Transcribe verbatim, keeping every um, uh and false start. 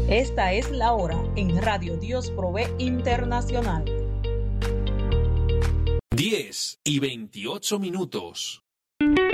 Esta es la hora en Radio Dios Provee Internacional. diez y veintiocho minutos.